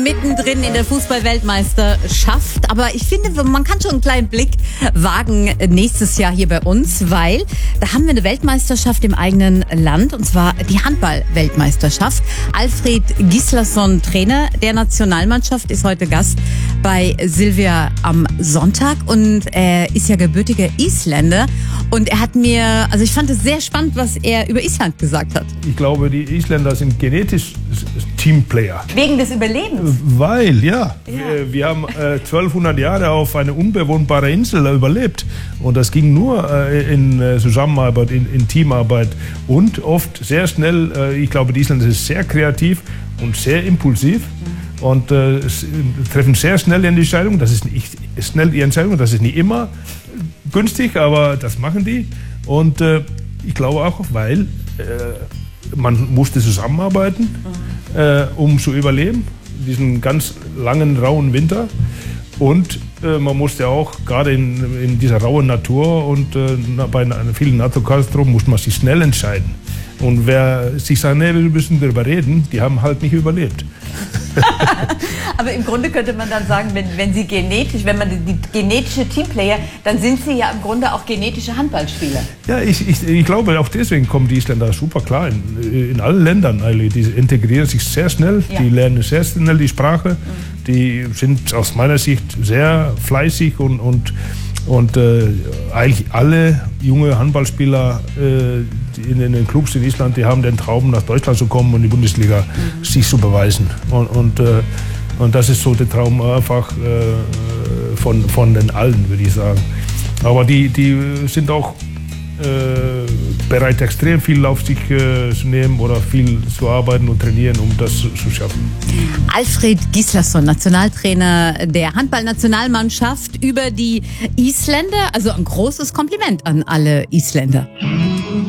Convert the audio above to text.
Mittendrin in der Fußball-Weltmeisterschaft. Aber ich finde, man kann schon einen kleinen Blick wagen nächstes Jahr hier bei uns, weil da haben wir eine Weltmeisterschaft im eigenen Land, und zwar die Handball-Weltmeisterschaft. Alfred Gislason, Trainer der Nationalmannschaft, ist heute Gast bei Silvia am Sonntag, und er ist ja gebürtiger Isländer. Und er hat mir, also ich fand es sehr spannend, was er über Island gesagt hat. Ich glaube, die Isländer sind genetisch Teamplayer. Wegen des Überlebens? Weil, ja. Wir haben 1200 Jahre auf eine unbewohnbare Insel überlebt. Und das ging nur in Zusammenarbeit, in Teamarbeit. Und oft sehr schnell, ich glaube, die Isländer sind sehr kreativ und sehr impulsiv. Und treffen sehr schnell die Entscheidung. Das ist nicht schnell die Entscheidung, das ist nicht immer günstig, aber das machen die. Und ich glaube auch, weil man musste zusammenarbeiten, um zu überleben, diesen ganz langen, rauen Winter. Und man musste auch, gerade in dieser rauen Natur und bei vielen Naturkatastrophen, musste man sich schnell entscheiden. Und wer sich sagt, nee, wir müssen darüber reden, die haben halt nicht überlebt. Aber im Grunde könnte man dann sagen, wenn Sie genetisch, wenn man die genetische Teamplayer, dann sind Sie ja im Grunde auch genetische Handballspieler. Ja, ich glaube, auch deswegen kommen die Isländer super klar in allen Ländern eigentlich. Die integrieren sich sehr schnell, die lernen sehr schnell die Sprache, die sind aus meiner Sicht sehr fleißig und eigentlich alle junge Handballspieler in den Clubs in Island, die haben den Traum, nach Deutschland zu kommen und in die Bundesliga sich zu beweisen. Und das ist so der Traum einfach von den allen, würde ich sagen. Aber die sind auch bereit, extrem viel auf sich zu nehmen oder viel zu arbeiten und trainieren, um das zu schaffen. Alfred Gislason, Nationaltrainer der Handballnationalmannschaft, über die Isländer. Also ein großes Kompliment an alle Isländer.